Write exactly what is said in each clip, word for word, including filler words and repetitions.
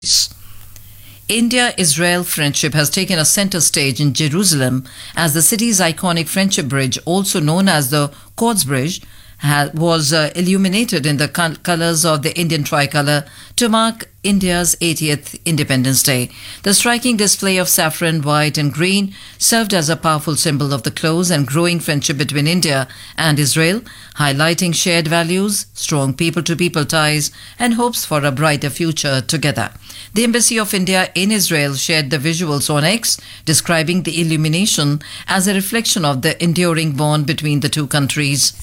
India-Israel friendship has taken a center stage in Jerusalem as the city's iconic Friendship Bridge, also known as the Quds Bridge, ha- was uh, illuminated in the col- colors of the Indian tricolour to mark India's eightieth Independence Day. The striking display of saffron, white and green served as a powerful symbol of the close and growing friendship between India and Israel, highlighting shared values, strong people-to-people ties and hopes for a brighter future together. The Embassy of India in Israel shared the visuals on X, describing the illumination as a reflection of the enduring bond between the two countries.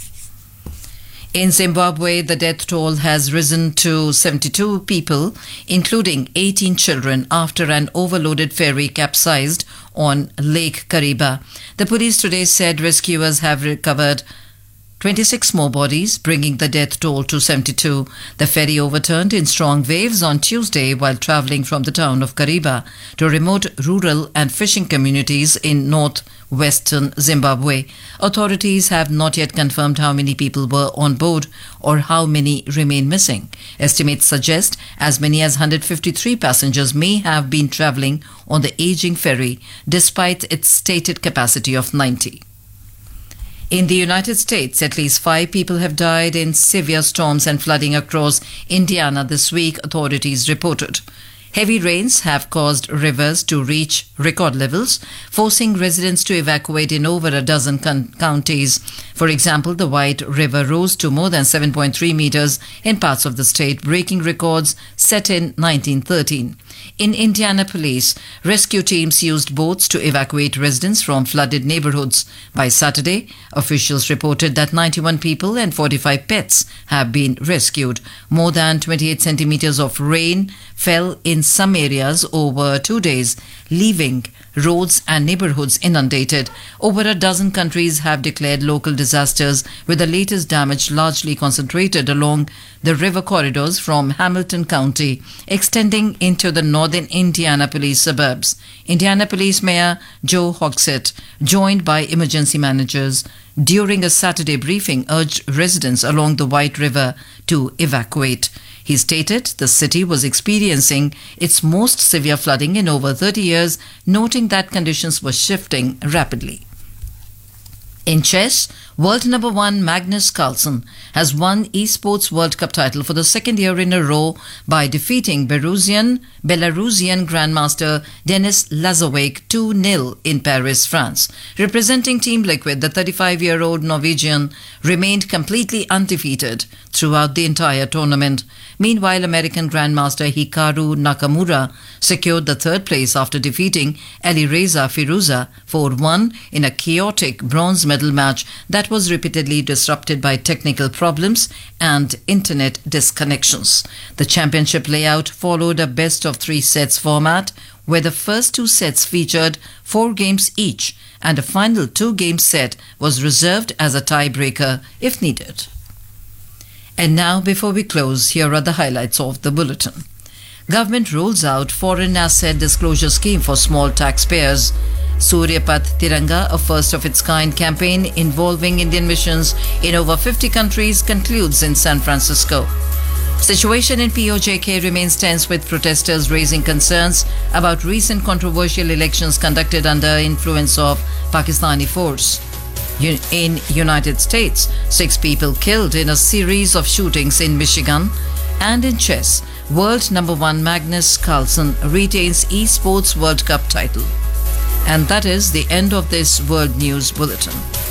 In Zimbabwe, the death toll has risen to seventy-two people, including eighteen children, after an overloaded ferry capsized on Lake Kariba. The police today said rescuers have recovered twenty-six more bodies, bringing the death toll to seventy-two. The ferry overturned in strong waves on Tuesday while travelling from the town of Kariba to remote rural and fishing communities in northwestern Zimbabwe. Authorities have not yet confirmed how many people were on board or how many remain missing. Estimates suggest as many as one hundred fifty-three passengers may have been travelling on the aging ferry despite its stated capacity of ninety. In the United States, at least five people have died in severe storms and flooding across Indiana this week, authorities reported. Heavy rains have caused rivers to reach record levels, forcing residents to evacuate in over a dozen con- counties. For example, the White River rose to more than seven point three meters in parts of the state, breaking records set in nineteen thirteen. In Indianapolis, rescue teams used boats to evacuate residents from flooded neighborhoods. By Saturday, officials reported that ninety-one people and forty-five pets have been rescued. More than twenty-eight centimeters of rain fell in some areas over two days, leaving roads and neighborhoods inundated. Over a dozen countries have declared local disasters, with the latest damage largely concentrated along the river corridors from Hamilton County, extending into the northern Indianapolis suburbs. Indianapolis Mayor Joe Hogsett, joined by emergency managers during a Saturday briefing, urged residents along the White River to evacuate. He stated the city was experiencing its most severe flooding in over thirty years, noting that conditions were shifting rapidly. In chess, world number one Magnus Carlsen has won Esports World Cup title for the second year in a row by defeating Belarusian, Belarusian Grandmaster Denis Lazovic two nil in Paris, France. Representing Team Liquid, the thirty-five-year-old Norwegian remained completely undefeated throughout the entire tournament. Meanwhile, American Grandmaster Hikaru Nakamura secured the third place after defeating Alireza Firuza four one in a chaotic bronze medal match that was repeatedly disrupted by technical problems and internet disconnections. The championship layout followed a best of three sets format, where the first two sets featured four games each and a final two-game set was reserved as a tiebreaker if needed. And now, before we close, here are the highlights of the bulletin. Government rolls out foreign asset disclosure scheme for small taxpayers. Suryapath Tiranga, a first-of-its-kind campaign involving Indian missions in over fifty countries, concludes in San Francisco. Situation in P O J K remains tense, with protesters raising concerns about recent controversial elections conducted under influence of Pakistani force. In United States, six people killed in a series of shootings in Michigan. And in chess, world number one Magnus Carlsen retains Esports World Cup title. And that is the end of this World News Bulletin.